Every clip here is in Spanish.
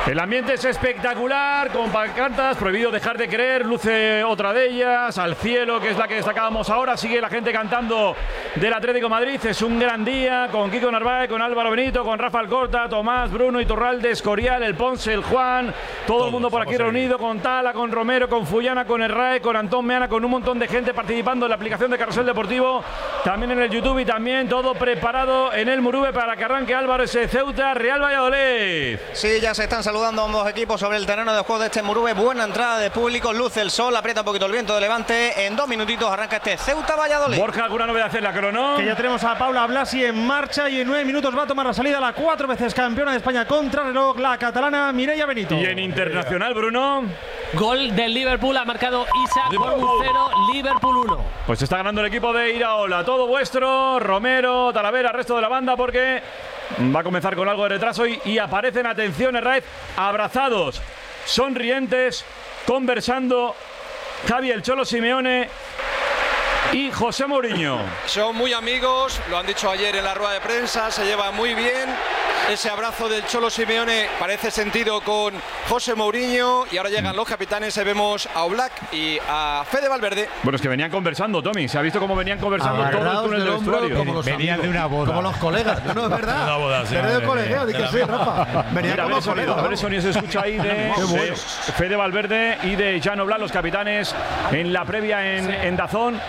El ambiente es espectacular, con pancartas, prohibido dejar de creer, luce otra de ellas, al cielo, que es la que destacábamos ahora, sigue la gente cantando del Atlético de Madrid, es un gran día, con Kiko Narváez, con Álvaro Benito, con Rafa Alcorta, Tomás, Bruno, Iturralde, Escorial, el Ponce, el Juan, todo el mundo por aquí reunido, con Tala, con Romero, con Fullana, con Herrae, con Antón Meana, con un montón de gente participando en la aplicación de Carrusel Deportivo, también en el YouTube y también todo preparado en el Murube para que arranque Álvaro ese Ceuta, Real Valladolid. Sí, ya se están saludando ambos equipos sobre el terreno de juego de este Murube. Buena entrada de público, luce el sol, aprieta un poquito el viento de levante. En 2 minutitos arranca este Ceuta Valladolid. Borja, ¿alguna novedad en la crono? Que ya tenemos a Paula Blasi en marcha y en 9 minutos va a tomar la salida la 4 veces campeona de España contra reloj, la catalana Mireia Benito. Y en internacional, Bruno. Gol del Liverpool, ha marcado Isa, gol 0, Liverpool 1. Pues está ganando el equipo de Iraola. Todo vuestro, Romero, Talavera, resto de la banda, porque va a comenzar con algo de retraso y aparecen, atención, Herraiz, abrazados, sonrientes, conversando Javi el Cholo Simeone y José Mourinho. Son muy amigos, lo han dicho ayer en la rueda de prensa, se llevan muy bien. Ese abrazo del Cholo Simeone parece sentido con José Mourinho y ahora llegan los capitanes, vemos a Oblak y a Fede Valverde. Bueno, es que venían conversando, Tommy, se ha visto cómo venían conversando todo el túnel del vestuario. Venían de una boda. Como los colegas, no es verdad. Una boda, sí. Pero de colegio, di que sí, Rafa. Venían como colegas. A ver el sonido se escucha ahí de Fede Valverde y de Jan Oblak, los capitanes en la previa en Dazón,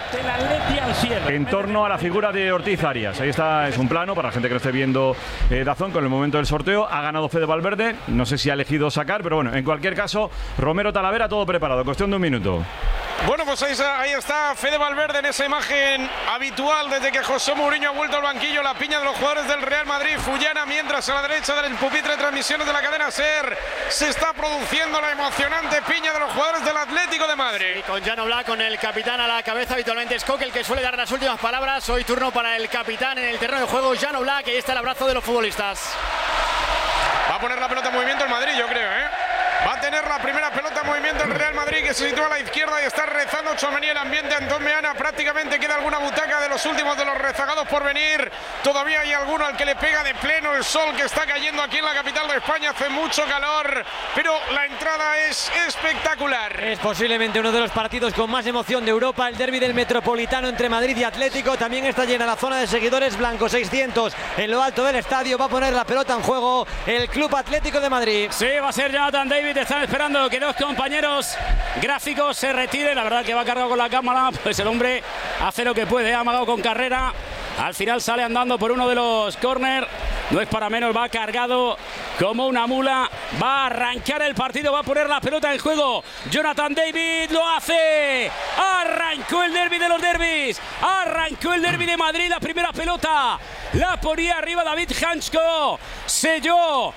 en torno a la figura de Ortiz Arias. Ahí está, es un plano para la gente que lo esté viendo Dazón con el momento del sorteo. Ha ganado Fede Valverde, no sé si ha elegido sacar, pero bueno, en cualquier caso, Romero, Talavera, todo preparado, cuestión de un minuto. Bueno, pues ahí está Fede Valverde en esa imagen habitual desde que José Mourinho ha vuelto al banquillo, la piña de los jugadores del Real Madrid, Fullana, mientras a la derecha del pupitre de transmisiones de la cadena SER se está produciendo la emocionante piña de los jugadores del Atlético de Madrid. Y con Jan Oblak, con el capitán a la cabeza, habitualmente es Coque el que suele dar las últimas palabras. Hoy turno para el capitán en el terreno de juego, Jan Oblak, y ahí está el abrazo de los futbolistas. Va a poner la pelota en movimiento el Madrid, yo creo, Va a tener la primera pelota en movimiento el Real Madrid, que se sitúa a la izquierda y está rezando Tchouaméni el ambiente. Antón Meana, prácticamente queda alguna butaca de los últimos de los rezagados por venir. Todavía hay alguno al que le pega de pleno el sol que está cayendo aquí en la capital de España. Hace mucho calor, pero la entrada es espectacular. Es posiblemente uno de los partidos con más emoción de Europa, el derbi del Metropolitano entre Madrid y Atlético. También está llena la zona de seguidores blancos, 600 en lo alto del estadio. Va a poner la pelota en juego el Club Atlético de Madrid. Sí, va a ser Jonathan David. Están esperando que dos compañeros gráficos se retiren. La verdad que va cargado con la cámara, pues el hombre hace lo que puede, ha amagado con carrera. Al final sale andando por uno de los córner. No es para menos, va cargado como una mula. Va a arrancar el partido, va a poner la pelota en juego. Jonathan David lo hace. Arrancó el derbi de los derbis. Arrancó el derbi de Madrid. La primera pelota la ponía arriba David Hansko. Selló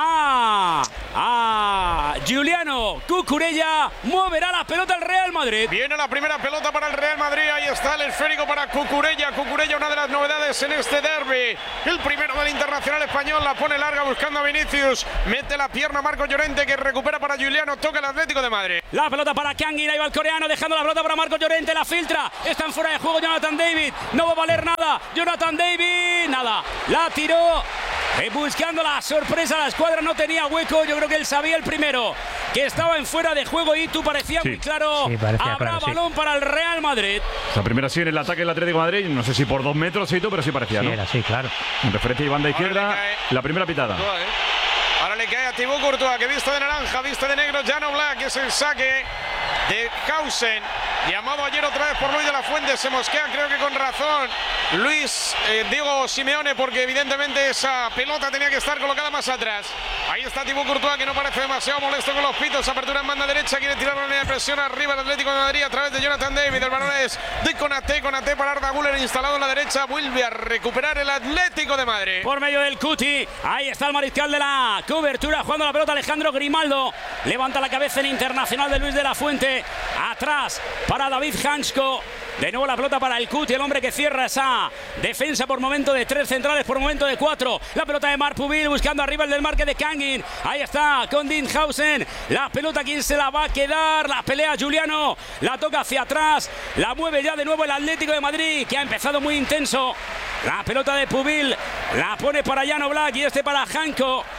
Giuliano Cucurella. Moverá la pelota el Real Madrid. Viene la primera pelota para el Real Madrid. Ahí está el esférico para Cucurella. Cucurella, una de las novedades en este derbi. El primero del internacional español. La pone larga buscando a Vinicius. Mete la pierna Marco Llorente, que recupera para Giuliano. Toca el Atlético de Madrid. La pelota para Kangin. Ahí va el coreano dejando la pelota para Marco Llorente. La filtra. Están fuera de juego Jonathan David. No va a valer nada. Jonathan David. Nada. La tiró. Buscando la sorpresa, la escuadra no tenía hueco. Yo creo que él sabía el primero que estaba en fuera de juego y tú parecía muy claro. Sí, parecía habrá claro, balón para el Real Madrid. La primera sí en el ataque del Atlético de Madrid, no sé si por 2 metros y todo, pero sí parecía, ¿no? Sí, era, sí, claro. En referencia y banda izquierda, la primera pitada. Ahora le cae a Thibaut Courtois, que viste de naranja, viste de negro, Jan Oblak, que es el saque de Hausen. Llamado ayer otra vez por Luis de la Fuente, se mosquea, creo que con razón Diego Simeone, porque evidentemente esa pelota tenía que estar colocada más atrás. Ahí está Thibaut Courtois, que no parece demasiado molesto con los pitos. Apertura en banda derecha, quiere tirar la línea de presión arriba el Atlético de Madrid a través de Jonathan David. El balón es de Konaté para Arda Güler, instalado en la derecha. Vuelve a recuperar el Atlético de Madrid. Por medio del Cuti, ahí está el mariscal de la cobertura, jugando la pelota Alejandro Grimaldo. Levanta la cabeza en internacional de Luis de la Fuente. Atrás para David Hansko. De nuevo la pelota para el Cuti, el hombre que cierra esa defensa por momento de 3 centrales, por momento de 4. La pelota de Marc Pubil buscando arriba el del marque de Kangin. Ahí está con Dinhausen. La pelota, ¿quién se la va a quedar? La pelea Giuliano. La toca hacia atrás. La mueve ya de nuevo el Atlético de Madrid, que ha empezado muy intenso. La pelota de Pubil la pone para Jan Oblak y para Hansko.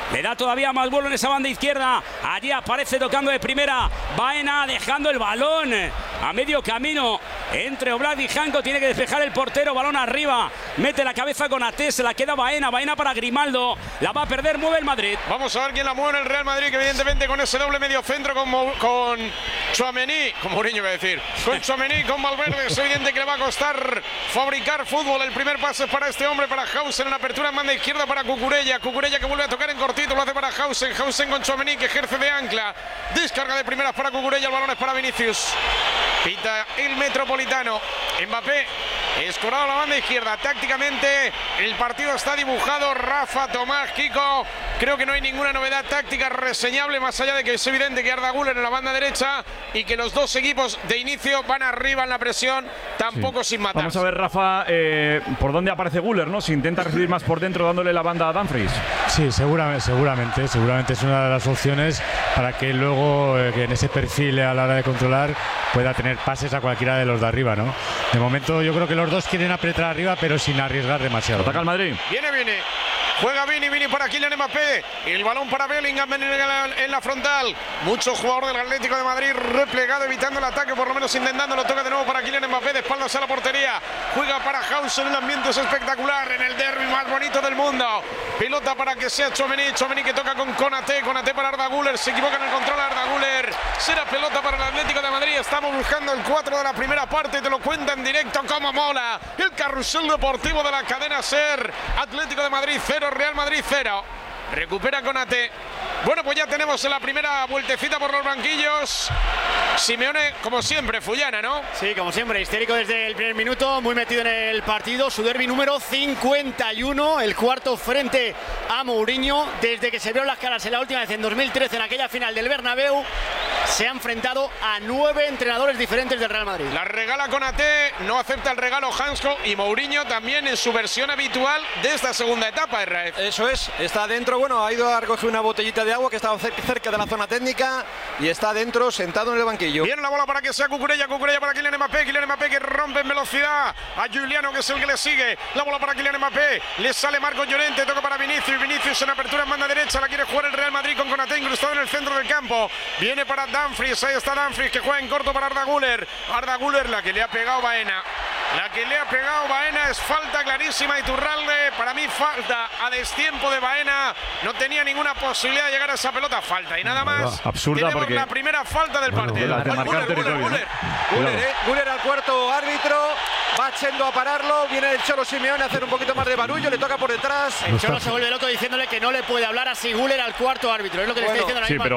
Le da todavía más vuelo en esa banda izquierda. Allí aparece tocando de primera Baena, dejando el balón a medio camino entre Oblak y Janko. Tiene que despejar el portero, balón arriba. Mete la cabeza con Ate, se la queda Baena. Baena para Grimaldo. La va a perder, mueve el Madrid. Vamos a ver quién la mueve en el Real Madrid, que evidentemente con ese doble medio centro con Tchouaméni, con Mourinho iba a decir, con Tchouaméni, con Valverde, es evidente que le va a costar fabricar fútbol. El primer pase es para este hombre, para Hausen, en apertura en banda izquierda para Cucurella. Cucurella que vuelve a tocar en cortito, lo hace para Hausen. Hausen con Tchouaméni, que ejerce de ancla. Descarga de primeras para Cucurella, el balón es para Vinicius. Pita el Metropolitano. Mbappé escorado a la banda izquierda. Tácticamente el partido está dibujado. Rafa, Tomás, Kiko, creo que no hay ninguna novedad táctica reseñable, más allá de que es evidente que Arda Güler en la banda derecha y que los dos equipos de inicio van arriba en la presión, tampoco sin matar. Vamos a ver, Rafa, por dónde aparece Güler, ¿no? Si intenta recibir más por dentro dándole la banda a Dumfries. Sí, seguramente es una de las opciones para que luego que en ese perfil a la hora de controlar pueda tener pases a cualquiera de los de arriba, ¿no? De momento yo creo que los dos quieren apretar arriba, pero sin arriesgar demasiado. Ataca el Madrid. Viene. Juega Vini para Kylian Mbappé. El balón para Bellingham en la frontal. Mucho jugador del Atlético de Madrid replegado, evitando el ataque, por lo menos intentándolo. Toca de nuevo para Kylian Mbappé, de espaldas a la portería. Juega para Hausen, el ambiente es espectacular en el derbi más bonito del mundo. Pelota para que sea Tchouaméni que toca con Konaté para Arda Güler. Se equivoca en el control Arda Güler. Será pelota para el Atlético de Madrid. Estamos buscando el 4 de la primera parte. Te lo cuenta en directo, como mola. El carrusel deportivo de la cadena SER. Atlético de Madrid 0, Real Madrid 0. Recupera Konaté. Bueno, pues ya tenemos la primera vueltecita por los banquillos. Simeone, como siempre, Fullana, ¿no? Sí, como siempre, histérico desde el primer minuto, muy metido en el partido. Su derbi número 51, el cuarto frente a Mourinho. Desde que se vieron las caras en la última vez, en 2013, en aquella final del Bernabéu, se ha enfrentado a 9 entrenadores diferentes del Real Madrid. La regala Konaté, no acepta el regalo Hansko, y Mourinho también en su versión habitual de esta segunda etapa, Raef. Eso es, está dentro, bueno, ha ido a recoger una botellita de agua que estaba cerca de la zona técnica y está dentro, sentado en el banquillo. Viene la bola para que sea Cucurella para Kylian Mbappé que rompe en velocidad a Giuliano, que es el que le sigue. La bola para Kylian Mbappé, le sale Marco Llorente, toca para Vinicius en apertura en banda derecha, la quiere jugar el Real Madrid con Konaté incrustado en el centro del campo. Viene para Dumfries, ahí está Dumfries que juega en corto para Arda Güler, la que le ha pegado Baena. La que le ha pegado Baena es falta clarísima. Iturralde, para mí falta a destiempo de Baena. No tenía ninguna posibilidad de llegar a esa pelota. Falta y nada más. Absurda, tenemos porque la primera falta del partido. De marcar territorio. Güler al cuarto árbitro. Va yendo a pararlo. Viene el Cholo Simeone a hacer un poquito más de barullo. Le toca por detrás. El Cholo se vuelve loco diciéndole que no le puede hablar así Güler al cuarto árbitro. Es lo que le está diciendo la misma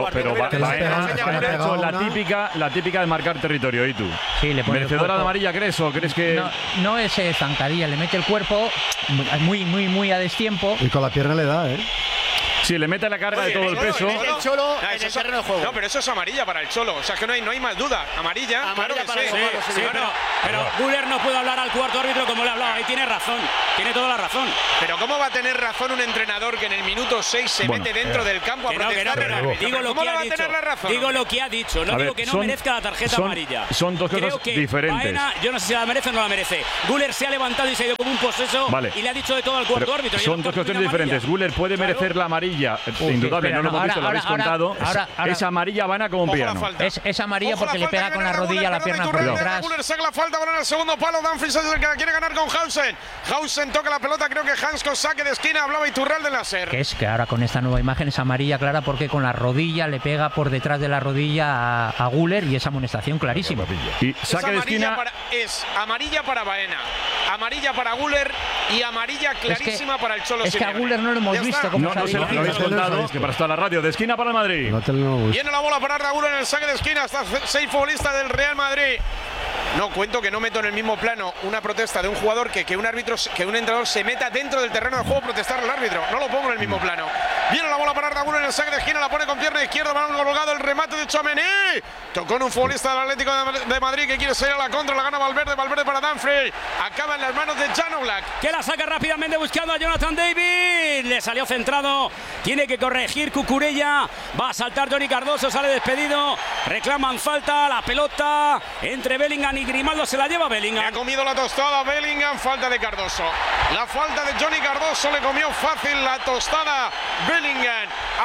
pero la típica de marcar territorio. ¿Y tú? Sí, le pone ¿merecedora de amarilla crees o crees que...? No es zancadilla, le mete el cuerpo muy a destiempo. Y con la pierna le da, ¿eh? Sí, le mete la carga de todo el peso. El Cholo en el terreno de juego. No, pero eso es amarilla para el Cholo. O sea, que no hay más duda. Amarilla claro que para sí. Pero Güler no puede hablar al cuarto árbitro como le ha hablado. Ahí tiene razón. Tiene toda la razón. Pero ¿cómo va a tener razón un entrenador que en el minuto 6 se mete dentro del campo a protestar? Digo lo que ha dicho. Digo lo que ha dicho. No digo que no merezca la tarjeta amarilla. Son dos cosas diferentes. Baena, yo no sé si la merece o no la merece. Güler se ha levantado y se ha ido como un poseso y le ha dicho de todo al cuarto árbitro. Son dos cuestiones diferentes. Güler puede merecer la amarilla. Indudable, no lo hemos visto, lo habéis contado. Es amarilla, Baena como un piano. Es amarilla porque le pega con la rodilla a la pierna por detrás. Güler saca la falta, en el segundo palo. Dumfries es el que la quiere ganar con Hausen. Hausen toca la pelota, creo que Hansko saque de esquina. Hablaba Iturralde de la SER. Que es que ahora con esta nueva imagen es amarilla clara porque con la rodilla le pega por detrás de la rodilla a Güler y esa amonestación clarísima. Y saque de esquina. Es amarilla para Baena, amarilla para Güler y amarilla clarísima para el Cholo Simeone. Es que a Güler no lo hemos visto. No se lo habéis contado, que para estar la radio. De esquina para el Madrid. Viene la bola para Arda Güler en el saque de esquina. Hasta 6 futbolistas del Real Madrid. No cuento que no meto en el mismo plano una protesta de un jugador que un entrenador se meta dentro del terreno de juego a protestar al árbitro. No lo pongo en el mismo plano. Viene la bola para Arda Güler en el saque de esquina, la pone con pierna izquierda, balón colgado, el remate de Tchouaméni. Tocó en un futbolista del Atlético de Madrid que quiere salir a la contra, la gana Valverde para Dumfries. Acaba en las manos de Jan Oblak. Que la saca rápidamente buscando a Jonathan David. Le salió centrado. Tiene que corregir Cucurella. Va a saltar Johnny Cardoso, sale despedido. Reclaman falta, la pelota entre Bellingham y Grimaldo, se la lleva Bellingham. Le ha comido la tostada Bellingham, falta de Cardoso. La falta de Johnny Cardoso le comió fácil la tostada Bellingham.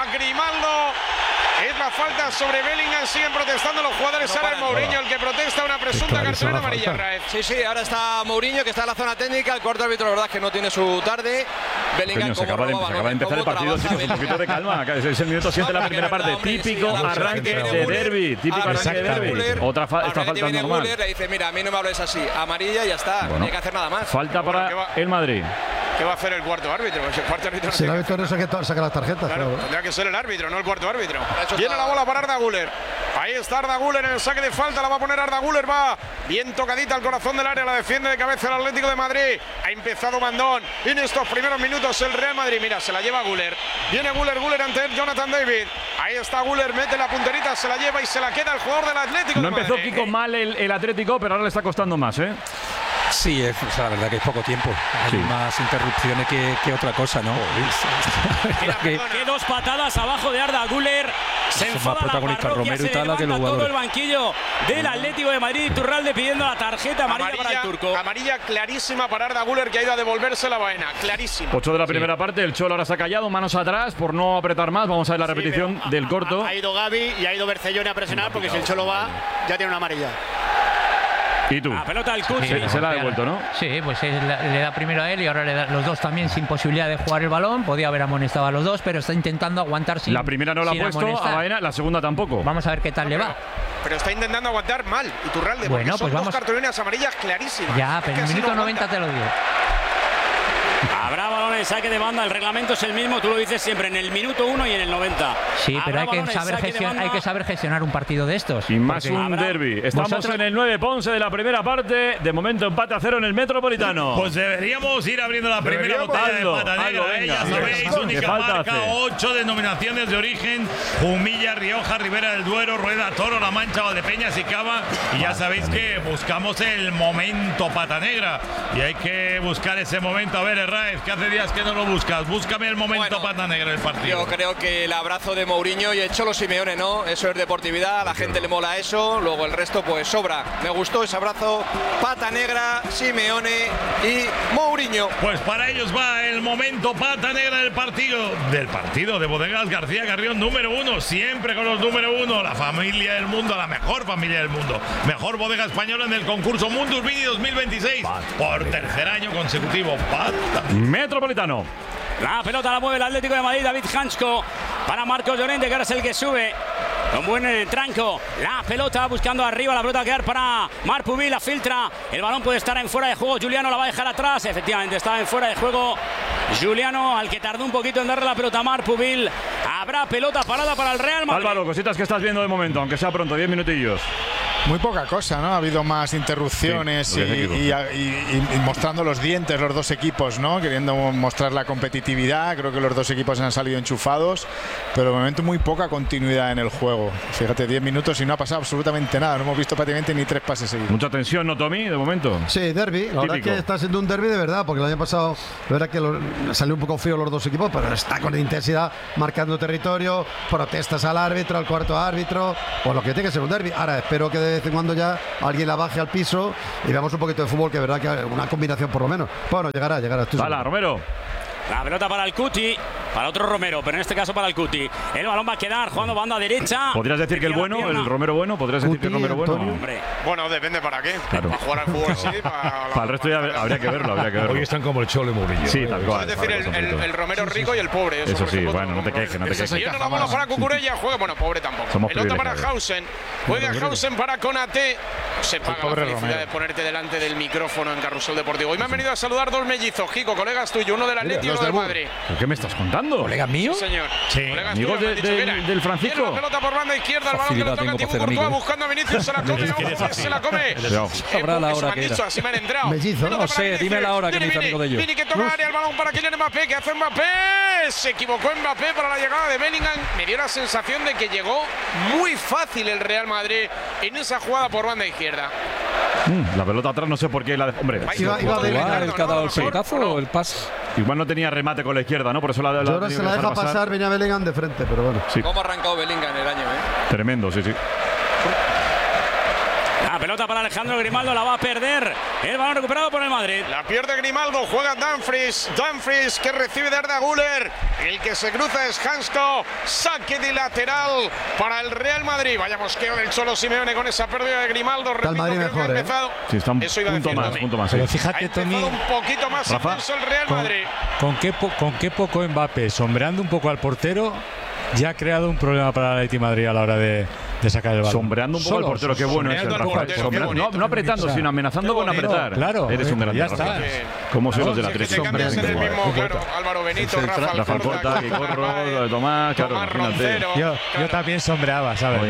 a Grimaldo. Es la falta sobre Bellingham, siguen protestando los jugadores. Ahora es Mourinho el que protesta una presunta cartulina amarilla, Raez. Sí, ahora está Mourinho, que está en la zona técnica. El cuarto árbitro, la verdad es que no tiene su tarde. Bellingham, se acaba de empezar el partido, chicos, un poquito de calma. Es el minuto 7 de la primera parte. Típico arranque de derbi. Típico arranque de derbi. Otra falta normal. Le dice, mira, a mí no me hables así. Amarilla y ya está. No hay que hacer nada más. Falta para el Madrid. ¿Qué va a hacer el cuarto árbitro? El cuarto árbitro si el árbitro no saca las tarjetas. Claro, tendrá que ser el árbitro, no el cuarto árbitro. Viene la bola para Arda Güler. Ahí está Arda Güler en el saque de falta. La va a poner Arda Güler. Va bien tocadita al corazón del área. La defiende de cabeza el Atlético de Madrid. Ha empezado Mandón. En estos primeros minutos el Real Madrid. Mira, se la lleva Güler. Viene Güler ante Jonathan David. Ahí está Güler. Mete la punterita. Se la lleva y se la queda el jugador del Atlético de Madrid. No empezó Kiko mal el Atlético, pero ahora le está costando más, ¿eh? Sí, la verdad que es poco tiempo. Hay más interrupciones que otra cosa, ¿no? Que dos patadas abajo de Arda Güler. Se enfada la parroquia, se levanta todo el banquillo del Atlético de Madrid. Iturralde pidiendo la tarjeta amarilla para el turco. Amarilla clarísima para Arda Güler, que ha ido a devolverse la vaina. Clarísima. 8 de la primera parte. El Cholo ahora se ha callado, manos atrás por no apretar más. Vamos a ver la repetición del corto. Ha ido Gavi y ha ido Bercellone a presionar porque si el Cholo va, ya tiene una amarilla. ¿Y tú? La pelota al Cuti. Se la ha devuelto, ¿no? Sí, pues le da primero a él y ahora le da los dos también sin posibilidad de jugar el balón. Podía haber amonestado a los dos, pero está intentando aguantar sin. La primera no la ha puesto a Baena, la segunda tampoco. Vamos a ver qué tal le va. Pero está intentando aguantar mal Iturralde. Bueno, son pues dos cartulinas amarillas clarísimas. Ya, pero en el minuto 90 te lo digo. Habrá balón en saque de banda, el reglamento es el mismo, tú lo dices siempre, en el minuto 1 y en el 90. Sí, pero hay que saber gestionar un partido de estos. Y más un derbi. Estamos en el 9 Ponce de la primera parte. De momento empate a 0 en el Metropolitano. Pues deberíamos ir abriendo la primera botella de pata negra. Ya sabéis, única marca, 8 denominaciones de origen: Jumilla, Rioja, Ribera del Duero, Rueda, Toro, La Mancha, Valdepeñas y Cava. Y ya sabéis que buscamos el momento pata negra. Y hay que buscar ese momento. A ver, Raez, que hace días que no lo buscas. Búscame el momento pata negra del partido. Yo creo que el abrazo de Mourinho y el Cholo Simeone, ¿no? Eso es deportividad, a la gente le mola eso. Luego el resto, pues sobra. Me gustó ese abrazo pata negra, Simeone y Mourinho. Pues para ellos va el momento pata negra del partido de Bodegas García Carrión, número 1. Siempre con los número 1. La familia del mundo, la mejor familia del mundo. Mejor bodega española en el concurso Mundus Vini 2026. Por tercer año consecutivo. Metropolitano. La pelota la mueve el Atlético de Madrid, David Hansko para Marcos Llorente, que ahora es el que sube. Con buen tranco, la pelota buscando arriba, la pelota va a quedar para Marc Pubil, la filtra, el balón puede estar en fuera de juego, Juliano la va a dejar atrás, efectivamente está en fuera de juego Juliano, al que tardó un poquito en darle la pelota a Marc Pubil. Habrá pelota parada para el Real Madrid. Álvaro, cositas que estás viendo de momento, aunque sea pronto, 10 minutillos. Muy poca cosa, ¿no? Ha habido más interrupciones sí, y mostrando los dientes los dos equipos, ¿no? Queriendo mostrar la competitividad. Creo que los dos equipos han salido enchufados, pero de momento muy poca continuidad en el juego. Fíjate, 10 minutos y no ha pasado absolutamente nada. No hemos visto prácticamente ni 3 pases seguidos. Mucha tensión, ¿no, Tommy, de momento? Sí, derbi. La verdad es que está siendo un derbi de verdad, porque el año pasado, la verdad que salió un poco frío los dos equipos, pero está con intensidad, marcando territorio, protestas al árbitro, al cuarto árbitro, por lo que tiene que ser un derbi. Ahora espero que de vez en cuando ya alguien la baje al piso y veamos un poquito de fútbol, que es verdad que una combinación por lo menos. Bueno, llegará. Hala, Romero. La pelota para el Cuti, para otro Romero, pero en este caso para el Cuti. El balón va a quedar jugando banda derecha. ¿Podrías decir que el bueno, el Romero bueno? ¿Podrías decir que el Romero bueno? Hombre. Bueno, depende para qué. Claro. Para jugar al fútbol sí, para el resto ya habría que verlo, Hoy están como el Cholo y Mourinho. Sí, tal cual. Es decir, el Romero rico y el pobre. Eso sí, bueno, no te quejes. Y la bola para Cucurella, juega, bueno, pobre tampoco. Pelota para Hausen. Juega Hausen para Konate. Se paga la felicidad de ponerte delante del micrófono en Carrusel Deportivo. Hoy me han venido a saludar dos mellizos, Kiko, colegas tuyos, uno del Atlético y uno del Madrid. ¿Qué me estás contando? ¿Colegas míos? Sí, señor. Sí. Amigos del Francisco. La pelota por banda izquierda, el balón que le toca a Thibaut Courtois buscando a Vinicius, se la come, se la come. Sabrá la hora que era. Así me han entrado. Mellizo, no sé, dime la hora que me hizo amigo de ellos. Vini que toca área, el balón para Kylian Mbappé, que hace Mbappé. Se equivocó Mbappé para la llegada de Bellingham. Me dio la sensación de que llegó muy fácil el Real Madrid en esa jugada por banda izquierda. La pelota atrás, no sé por qué. Hombre, iba el que ha dado el pelotazo o el pase. Igual no tenía remate con la izquierda, ¿no? Por eso ahora se la deja pasar, venía Bellingham de frente, pero bueno. Sí. ¿Cómo ha arrancado Bellingham el año, Tremendo, sí. pelota para Alejandro Grimaldo, la va a perder. El balón recuperado por el Madrid. La pierde Grimaldo, juega Dumfries. Dumfries que recibe de Arda Güler. El que se cruza es Hansko. Saque de lateral para el Real Madrid. Vaya mosqueo del Cholo Simeone con esa pérdida de Grimaldo. Está el Madrid mejor, ha empezado. Sí, está un Eso iba a decir punto más. Pero Sí. fíjate, Tony, Un poquito más Rafa, intenso el Real Madrid. ¿Con qué poco Mbappé, sombreando un poco al portero, ya ha creado un problema para el Atleti Madrid a la hora de sacar el balón? Sombreando un poco al portero, qué bueno es el Rafa. No apretando, sino amenazando con apretar. Claro, eres un grande, ya Rafa. está. Como son los del Atlético. Que cambias en el mismo, claro. Álvaro Benito, Rafa Alcorta, Guicorro, Tomás, claro, imagínate. Yo también sombreaba, ¿sabes?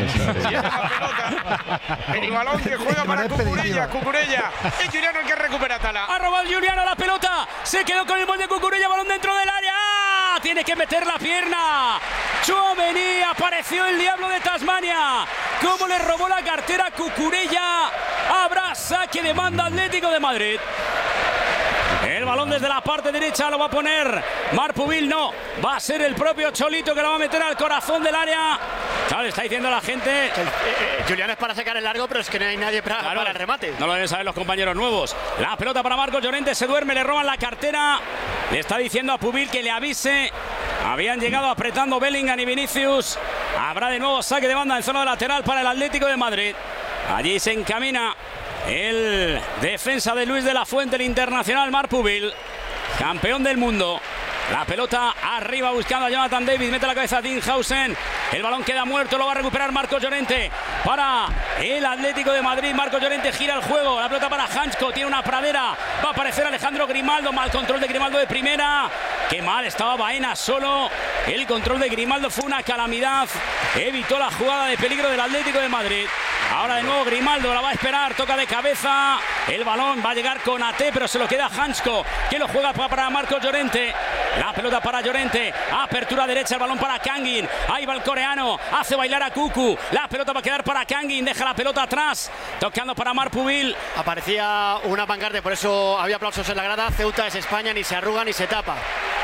El balón que juega para Cucurella. Es Juliano el que recupera Tala. Ha robado Juliano la pelota. Se quedó con el gol de Cucurella. Balón dentro del área. Tiene que meter la pierna. Tchouaméni, apareció el diablo de Tasmania. Cómo le robó la cartera a Cucurella. Habrá saque de banda Atlético de Madrid. El balón desde la parte derecha lo va a poner Marpubil. No, va a ser el propio Cholito que lo va a meter al corazón del área. Claro, le está diciendo a la gente. Juliano es para sacar el largo, pero es que no hay nadie para el remate. No lo deben saber los compañeros nuevos. La pelota para Marcos Llorente, se duerme, le roban la cartera. Le está diciendo a Pubil que le avise. Habían llegado apretando Bellingham y Vinicius. Habrá de nuevo saque de banda en zona lateral para el Atlético de Madrid. Allí se encamina el defensa de Luis de la Fuente, el internacional Marc Pubil, campeón del mundo. La pelota arriba buscando a Jonathan David, mete la cabeza a Dinhausen. El balón queda muerto, lo va a recuperar Marcos Llorente para el Atlético de Madrid. Marcos Llorente gira el juego, la pelota para Hansko, tiene una pradera, va a aparecer Alejandro Grimaldo, mal control de Grimaldo de primera. Qué mal estaba Baena solo, el control de Grimaldo fue una calamidad, evitó la jugada de peligro del Atlético de Madrid. Ahora de nuevo Grimaldo la va a esperar, toca de cabeza, el balón va a llegar con AT, pero se lo queda Hansko, que lo juega para Marcos Llorente. La pelota para Llorente, apertura derecha, el balón para Kangin, ahí va el coreano, hace bailar a Cucu, la pelota va a quedar para Kangin, deja la pelota atrás, tocando para Marc Pubil. Aparecía una pancarta, por eso había aplausos en la grada. Ceuta es España, ni se arruga ni se tapa.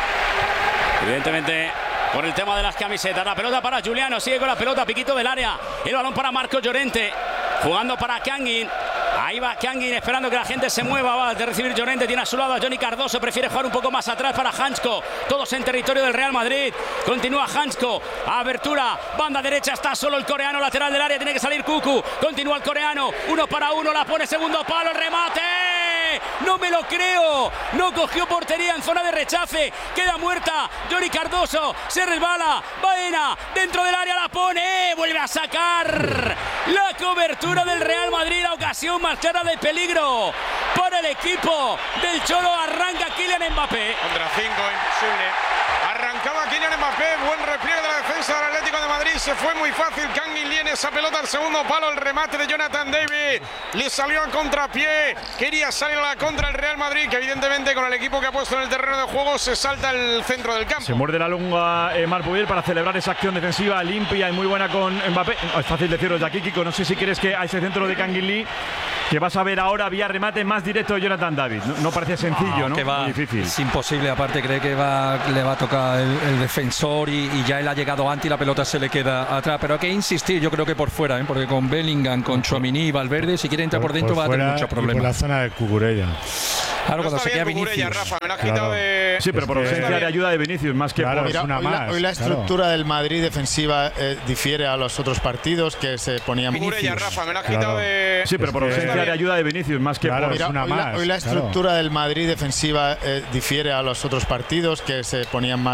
Evidentemente por el tema de las camisetas. La pelota para Juliano, sigue con la pelota, piquito del área, el balón para Marcos Llorente, jugando para Kangin. Ahí va Kangin esperando que la gente se mueva, va a recibir Llorente, tiene a su lado a Johnny Cardoso, prefiere jugar un poco más atrás para Hansko, todos en territorio del Real Madrid, continúa Hansko, abertura, banda derecha, está solo el coreano, lateral del área, tiene que salir Cucu, continúa el coreano, 1 para 1, la pone segundo palo, el remate, no me lo creo, no cogió portería en zona de rechace, queda muerta, Johnny Cardoso, se resbala, Baena, dentro del área la pone, vuelve a sacar, la cobertura del Real Madrid, la ocasión más clara de peligro para el equipo del Cholo, arranca Kylian Mbappé. Contra 5, imposible. Arrancaba Kylian Mbappé, buen repliegue de la defensa del Atlético de Madrid, se fue muy fácil, Kangin Lien esa pelota al segundo palo, el remate de Jonathan David, le salió a contrapié, quería salir a la contra el Real Madrid, que evidentemente con el equipo que ha puesto en el terreno de juego se salta el centro del campo. Se muerde la lengua Marc Pubil para celebrar esa acción defensiva limpia y muy buena con Mbappé. Es fácil decirlo de aquí, Kiko, no sé si crees que a ese centro de Kangin Lee que vas a ver ahora vía remate más directo de Jonathan David. No parece sencillo, ¿no? Que va, muy difícil. Es imposible, aparte cree que le va a tocar el defensor y ya él ha llegado antes y la pelota se le queda atrás. Pero hay que insistir, yo creo que por fuera, porque con Bellingham, con Tchouaméni y Valverde, si quiere entrar por dentro va a tener muchos problemas. Por la zona de Cucurella. Claro, cuando se queda Vinicius. Rafa, me la has quitado de... Sí, pero por ausencia de ayuda de Vinicius, más que por mira, una más. Hoy la estructura del Madrid defensiva difiere a los otros partidos que se ponían Vinicius. Rafa, me la has quitado de... Sí, pero por ausencia de ayuda de Vinicius, más que por mira, una más. Hoy la estructura del Madrid defensiva difiere a los otros partidos que se ponían más